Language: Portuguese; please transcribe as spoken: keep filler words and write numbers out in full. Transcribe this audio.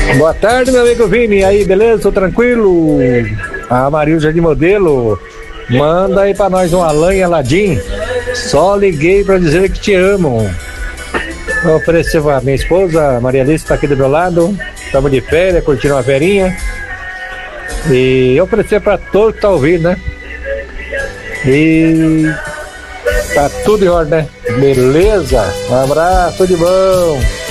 Boa tarde, meu amigo Vini. Aí, beleza? Tô tranquilo? A Marilza de Modelo. Manda aí pra nós um Alan e Aladim. Só liguei pra dizer que te amo. Vou oferecer pra minha esposa, Maria Alice, tá aqui do meu lado. Estamos de férias, curtindo uma ferinha. E oferecer pra todos que tá ouvindo, né? E tá tudo em ordem, né? Beleza? Um abraço, tudo de bom.